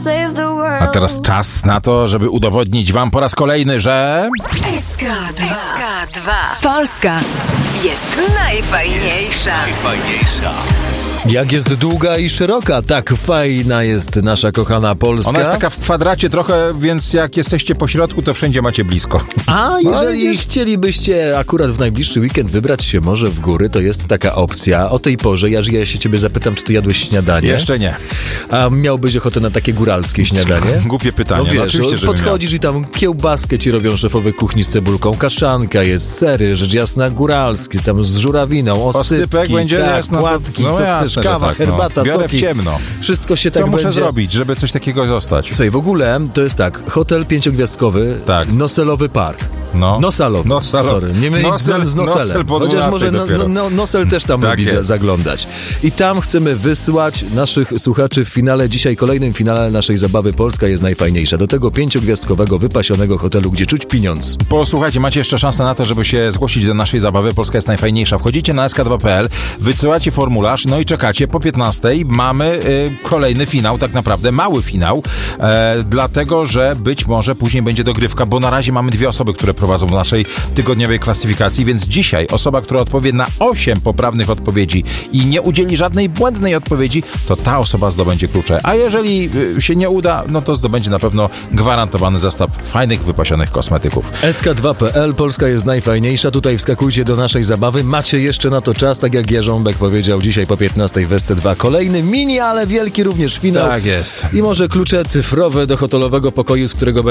A teraz czas na to, żeby udowodnić wam po raz kolejny, że... SK2. Polska jest najfajniejsza. Jak jest długa i szeroka, tak fajna jest nasza kochana Polska. Ona jest taka w kwadracie trochę, więc jak jesteście po środku, to wszędzie macie blisko. A jeżeli chcielibyście akurat w najbliższy weekend wybrać się może w góry, to jest taka opcja. O tej porze, ja się ciebie zapytam, czy ty jadłeś śniadanie? Jeszcze nie. A miałbyś ochotę na takie góralskie śniadanie? Głupie pytanie. No wiesz, oczywiście, że podchodzisz i tam kiełbaskę ci robią szefowie kuchni z cebulką, kaszanka jest, sery, rzecz jasna góralskie, tam z żurawiną, oscypek będzie, tak, jasno, płatki, no co jasne, chcesz, kawa, tak, herbata, biorę soki. w ciemno. Wszystko się Co tak muszę będzie... zrobić, żeby coś takiego dostać? Słuchaj, w ogóle to jest tak, hotel 5-gwiazdkowy, Tak. Noselowy Park. No. Nosalowy, sorry, nie mylić z Noselem. Nosel po Chociaż może 12 Nosel też tam Tak lubi jest. zaglądać. I tam chcemy wysłać naszych słuchaczy w finale, dzisiaj kolejnym finale naszej zabawy Polska jest najfajniejsza. Do tego 5-gwiazdkowego, wypasionego hotelu, gdzie czuć pieniądz. Posłuchajcie, macie jeszcze szansę na to, żeby się zgłosić do naszej zabawy. Polska jest najfajniejsza. Wchodzicie na sk2.pl, wysyłacie formularz, no i czekacie. Po 15 mamy kolejny finał, tak naprawdę mały finał, dlatego, że być może później będzie dogrywka, bo na razie mamy 2 osoby, które prowadzą w naszej tygodniowej klasyfikacji, więc dzisiaj osoba, która odpowie na 8 poprawnych odpowiedzi i nie udzieli żadnej błędnej odpowiedzi, to ta osoba zdobędzie klucze. A jeżeli się nie uda, no to zdobędzie na pewno gwarantowany zestaw fajnych, wypasionych kosmetyków. sk2.pl, Polska jest najfajniejsza. Tutaj wskakujcie do naszej zabawy. Macie jeszcze na to czas, tak jak Jarząbek powiedział, dzisiaj po 15 w SC2. Kolejny mini, ale wielki również finał. Tak jest. I może klucze cyfrowe do hotelowego pokoju, z którego